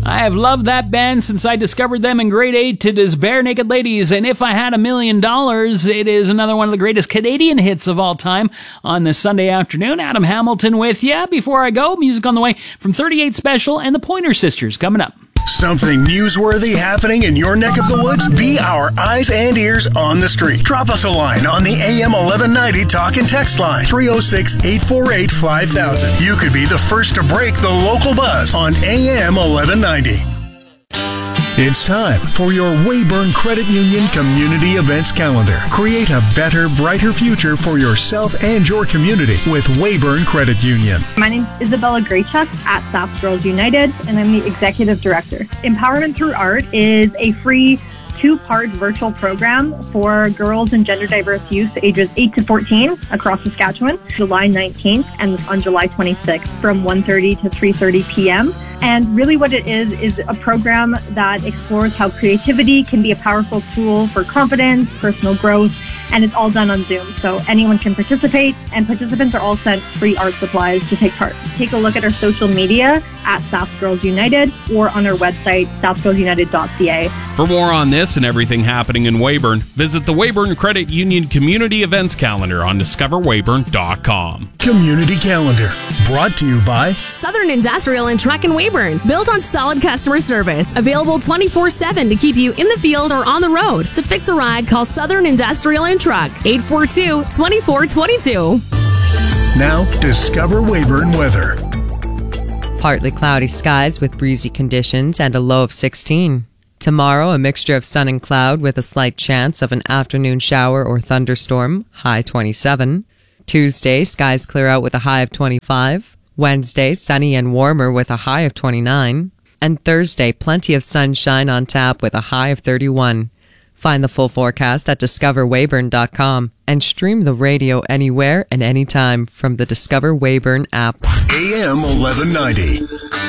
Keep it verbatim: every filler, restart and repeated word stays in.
I have loved that band since I discovered them in grade eight. It is Bare Naked Ladies, and If I Had a Million Dollars, it is another one of the greatest Canadian hits of all time on this Sunday afternoon. Adam Hamilton with you. Before I go, music on the way from thirty-eight Special and the Pointer Sisters coming up. Something newsworthy happening in your neck of the woods? Be our eyes and ears on the street. Drop us a line on the A M eleven ninety talk and text line, three oh six, eight four eight, five thousand. You could be the first to break the local buzz on A M eleven ninety. It's time for your Weyburn Credit Union Community Events Calendar. Create a better, brighter future for yourself and your community with Weyburn Credit Union. My name is Isabella Graychuk at Saps Girls United, and I'm the Executive Director. Empowerment Through Art is a free two-part virtual program for girls and gender diverse youth ages eight to fourteen across Saskatchewan, July nineteenth and on July twenty-sixth from one thirty to three thirty p.m. And really what it is, is a program that explores how creativity can be a powerful tool for confidence, personal growth, and it's all done on Zoom. So anyone can participate, and participants are all sent free art supplies to take part. Take a look at our social media at Saps Girls United or on our website, saps girls united dot c a. For more on this and everything happening in Weyburn, visit the Weyburn Credit Union Community Events Calendar on discover weyburn dot com. Community Calendar, brought to you by Southern Industrial and Truck in Weyburn, built on solid customer service, available twenty-four seven to keep you in the field or on the road. To fix a ride, call Southern Industrial and Truck, eight four two, two four two two. Now, Discover Weyburn weather. Partly cloudy skies with breezy conditions and a low of sixteen. Tomorrow, a mixture of sun and cloud with a slight chance of an afternoon shower or thunderstorm, high twenty-seven. Tuesday, skies clear out with a high of twenty-five. Wednesday, sunny and warmer with a high of twenty-nine. And Thursday, plenty of sunshine on tap with a high of thirty-one. Find the full forecast at discover weyburn dot com and stream the radio anywhere and anytime from the Discover Weyburn app. A M eleven ninety.